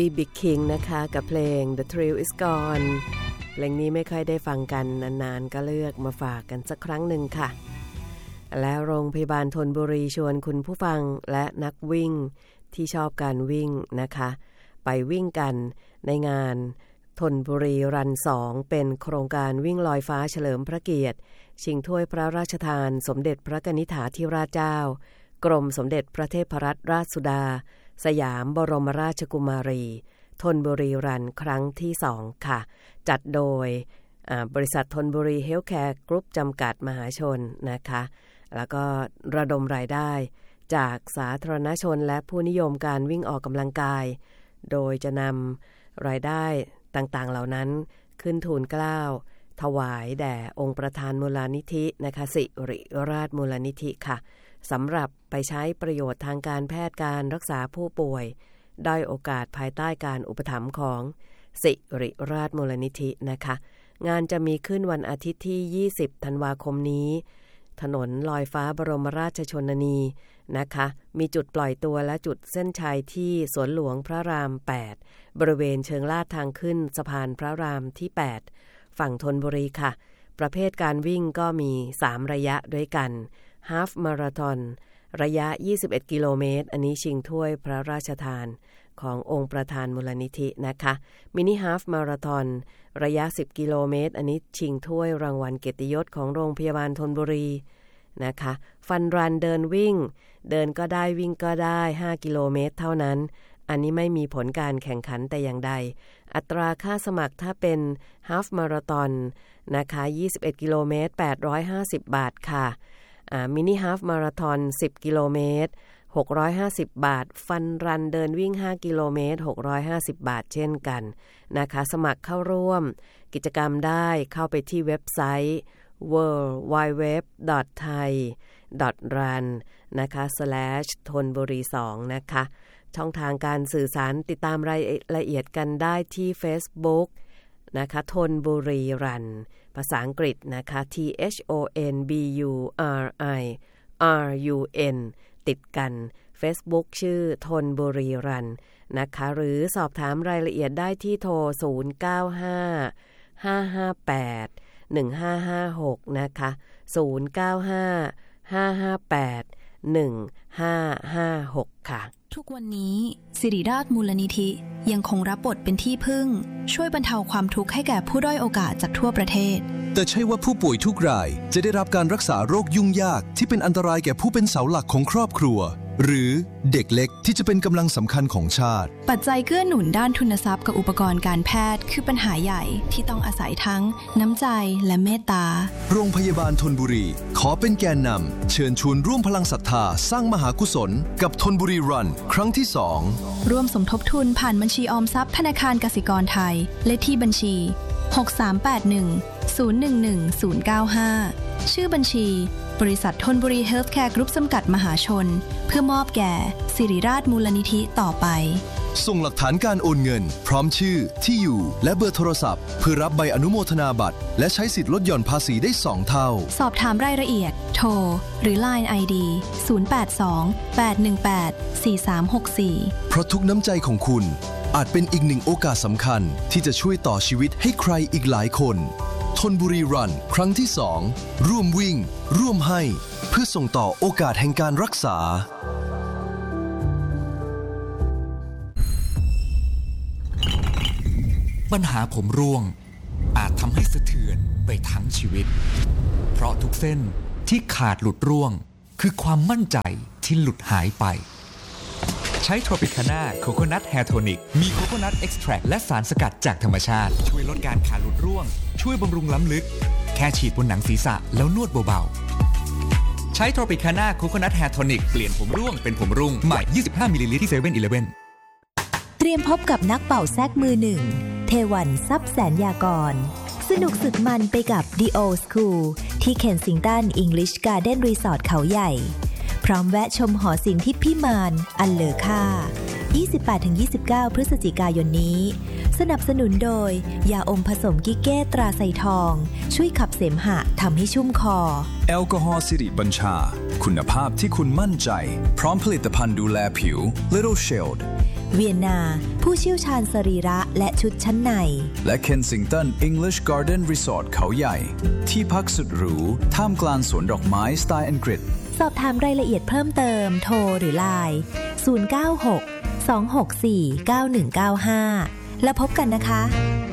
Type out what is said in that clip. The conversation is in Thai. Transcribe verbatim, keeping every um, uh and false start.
บี บี King นะคะกับเพลง The Thrill Is Gone เพลงนี้ไม่ค่อยได้ฟังกันนานๆก็เลือกมาฝากกันสักครั้งหนึ่งค่ะและโรงพยาบาลธนบุรีชวนคุณผู้ฟังและนักวิ่งที่ชอบการวิ่งนะคะไปวิ่งกันในงานธนบุรีรันสองเป็นโครงการวิ่งลอยฟ้าเฉลิมพระเกียรติชิงถ้วยพระราชทานสมเด็จพระกนิษฐาธิราชเจ้ากรมสมเด็จพระเทพรัตนราชสุดาสยามบรมราชกุมารีธนบุรีรันครั้งที่สองค่ะจัดโดยบริษัทธนบุรีเฮลท์แคร์กรุ๊ปจำกัดมหาชนนะคะแล้วก็ระดมรายได้จากสาธารณชนและผู้นิยมการวิ่งออกกำลังกายโดยจะนำรายได้ต่างๆเหล่านั้นขึ้นทูลเกล้าถวายแด่องค์ประธานมูลนิธินะคะสิริราชมูลนิธิค่ะสำหรับไปใช้ประโยชน์ทางการแพทย์การรักษาผู้ป่วยด้อยโอกาสภายใต้การอุปถัมภ์ของสิริราชมูลนิธินะคะงานจะมีขึ้นวันอาทิตย์ที่ยี่สิบธันวาคมนี้ถนนลอยฟ้าบรมราชชนนีนะคะมีจุดปล่อยตัวและจุดเส้นชัยที่สวนหลวงพระรามแปดบริเวณเชิงลาดทางขึ้นสะพานพระรามที่แปดฝั่งธนบุรีค่ะประเภทการวิ่งก็มีสามระยะด้วยกันฮาล์ฟมาราธอนระยะยี่สิบเอ็ดกิโลเมตรอันนี้ชิงถ้วยพระราชทานขององค์ประธานมูลนิธินะคะมินิฮาล์ฟมาราธอนระยะสิบกิโลเมตรอันนี้ชิงถ้วยรางวัลเกียรติยศของโรงพยาบาลธนบุรีนะคะฟันรันเดินวิ่งเดินก็ได้วิ่งก็ได้ห้ากิโลเมตรเท่านั้นอันนี้ไม่มีผลการแข่งขันแต่อย่างใดอัตราค่าสมัครถ้าเป็นฮาล์ฟมาราธอนนะคะยี่สิบเอ็ดกิโลเมตรแปดร้อยห้าสิบบาทค่ะอ่ามินิฮาล์ฟมาราธอนสิบกิโลเมตรหกร้อยห้าสิบบาทฟันรันเดินวิ่งห้ากิโลเมตรหกร้อยห้าสิบบาทเช่นกันนะคะสมัครเข้าร่วมกิจกรรมได้เข้าไปที่เว็บไซต์ ดับเบิลยู ดับเบิลยู ดับเบิลยู ดอท ไทย ดอท รัน นะคะ สแลช ธนบุรี สอง นะคะช่องทางการสื่อสารติดตามรายละเอียดกันได้ที่ Facebook นะคะธนบุรีรันภาษาอังกฤษนะคะ T H O N B U R I R U N ติดกัน Facebook ชื่อธนบุรีรันนะคะหรือสอบถามรายละเอียดได้ที่โทรศูนย์ เก้า ห้า ห้า ห้า แปด หนึ่ง ห้า ห้า หกนะคะศูนย์ เก้า ห้า ห้า ห้า แปด หนึ่ง ห้า ห้า หกค่ะทุกวันนี้สิริราชมูลนิธิยังคงรับบทเป็นที่พึ่งช่วยบรรเทาความทุกข์ให้แก่ผู้ด้อยโอกาสจากทั่วประเทศแต่ใช่ว่าผู้ป่วยทุกรายจะได้รับการรักษาโรคยุ่งยากที่เป็นอันตรายแก่ผู้เป็นเสาหลักของครอบครัวหรือเด็กเล็กที่จะเป็นกำลังสำคัญของชาติปัจจัยเกื้อหนุนด้านทุนทรัพย์กับอุปกรณ์การแพทย์คือปัญหาใหญ่ที่ต้องอาศัยทั้งน้ำใจและเมตตาโรงพยาบาลธนบุรีขอเป็นแกนนำเชิญชวนร่วมพลังศรัทธาสร้างมหากุศลกับธนบุรีรันครั้งที่สองร่วมสมทบทุนผ่านบัญชีออมทรัพย์ธนาคารกสิกรไทยเลขที่บัญชีหก สาม แปด หนึ่ง ศูนย์ หนึ่ง หนึ่ง ศูนย์ เก้า ห้าชื่อบัญชีบริษัทธนบุรีเฮลท์แคร์กรุ๊ปจำกัดมหาชนเพื่อมอบแก่สิริราชมูลนิธิต่อไปส่งหลักฐานการโอนเงินพร้อมชื่อที่อยู่และเบอร์โทรศัพท์เพื่อรับใบอนุโมทนาบัตรและใช้สิทธิ์ลดหย่อนภาษีได้สองเท่าสอบถามรายละเอียดโทรหรือ ไลน์ ไอ ดี ศูนย์ แปด สอง แปด หนึ่ง แปด สี่ สาม หก สี่เพราะทุกน้ำใจของคุณอาจเป็นอีกหนึ่งโอกาสสำคัญที่จะช่วยต่อชีวิตให้ใครอีกหลายคนธนบุรีรันครั้งที่สองร่วมวิ่งร่วมให้เพื่อส่งต่อโอกาสแห่งการรักษาปัญหาผมร่วงอาจทำให้สะเทือนไปทั้งชีวิตเพราะทุกเส้นที่ขาดหลุดร่วงคือความมั่นใจที่หลุดหายไปใช้ Tropicana Coconut Hair Tonic มีโคโคนัทเอ็กซ์แทรคและสารสกัดจากธรรมชาติช่วยลดการขาดหลุดร่วงช่วยบำรุงล้ำลึกแค่ฉีดบนหนังศีรษะแล้วนวดเบาๆใช้ Tropicana Coconut Hair Tonic เปลี่ยนผมร่วงเป็นผมรุ่งใหม่ยี่สิบห้ามิลลิลิตรที่เซเว่นอีเลฟเว่นเตรียมพบกับนักเป่าแซกมือหนึ่งเทวันทรัพย์แสนยากรสนุกสุดมันไปกับ The Old School ที่เคนซิงตัน English Garden Resort เขาใหญ่พร้อมแวะชมหอศิลป์ที่พิมานอันเลอค่า ยี่สิบแปดถึงยี่สิบเก้า พฤศจิกายนนี้สนับสนุนโดยยาอมผสมกิเก้ตราไซทองช่วยขับเสมหะทำให้ชุ่มคอแอลกอฮอล์สิริบัญชาคุณภาพที่คุณมั่นใจพร้อมผลิตภัณฑ์ดูแลผิว Little Shield เวียนนาผู้เชี่ยวชาญสรีระและชุดชั้นในและ Kensington English Garden Resort เขาใหญ่ที่พักสุดหรูท่ามกลางสวนดอกไม้สไตล์อังกฤษสอบถามรายละเอียดเพิ่มเติมโทรหรือไลน์ศูนย์ เก้า หก สอง หก สี่ เก้า หนึ่ง เก้า ห้าแล้วพบกันนะคะ